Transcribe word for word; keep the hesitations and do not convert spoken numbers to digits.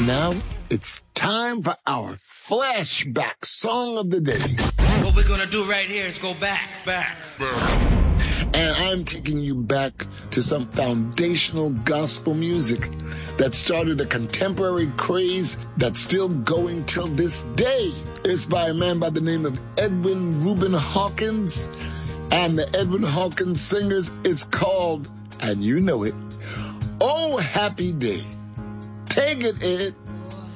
Now it's time for our flashback song of the day. What we're gonna do right here is go back, back, back. And I'm taking you back to some foundational gospel music that started a contemporary craze that's still going till this day. It's by a man by the name of Edwin Reuben Hawkins. And the Edwin Hawkins Singers, it's called, and you know it, Oh Happy Day. Take it, Ed.